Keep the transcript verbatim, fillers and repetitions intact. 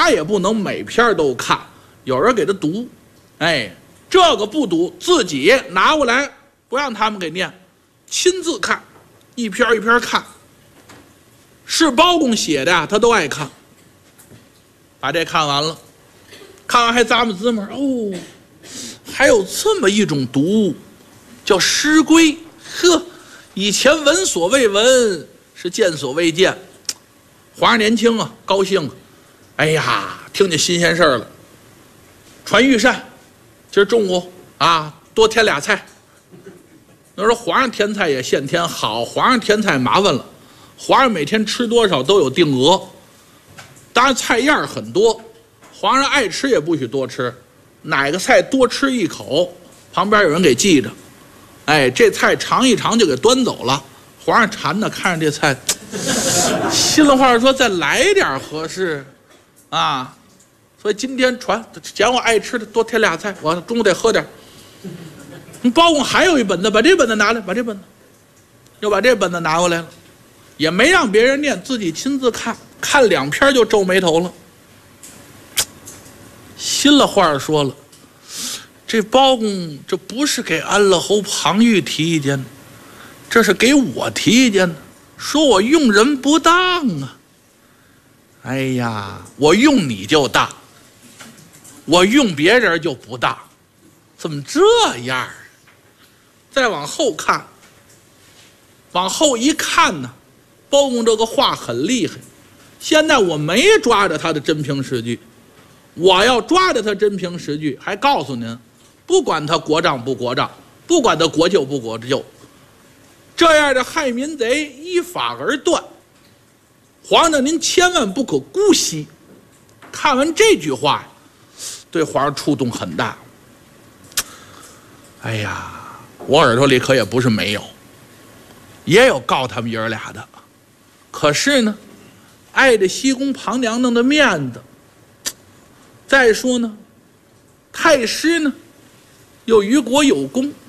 他也不能每篇都看，有人给他读，哎，这个不读，自己拿过来，不让他们给念，亲自看，一篇一篇看。是包公写的呀，他都爱看。把这看完了，看完还咂摸滋摸，哦，还有这么一种读物，叫诗规。呵，以前闻所未闻，是见所未见。皇上年轻啊，高兴啊，哎呀，听见新鲜事儿了。传御膳，今儿中午啊，多添俩菜。那说皇上添菜也现添，好，皇上添菜麻烦了，皇上每天吃多少都有定额，当然菜样很多，皇上爱吃也不许多吃，哪个菜多吃一口，旁边有人给记着，哎，这菜尝一尝就给端走了。皇上馋的看着这菜，心里话说再来点合适啊，所以今天传讲我爱吃的多添俩菜，我中午得喝点。包公还有一本子，把这本子拿来，把这本子又把这本子拿过来了，也没让别人念，自己亲自看，看两篇就皱眉头了。心里话说了，这包公这不是给安乐侯庞玉提意见，这是给我提意见的，说我用人不当啊。哎呀，我用你就当，我用别人就不当，怎么这样？再往后看，往后一看呢，包公这个话很厉害。现在我没抓着他的真凭实据，我要抓着他真凭实据，还告诉您，不管他国丈不国丈，不管他国舅不国舅，这样的害民贼依法而断，皇上您千万不可姑息。看完这句话，对皇上触动很大。哎呀，我耳朵里可也不是没有，也有告他们爷儿俩的，可是呢，碍着西宫庞娘娘的面子。再说呢，太师呢又于国有功，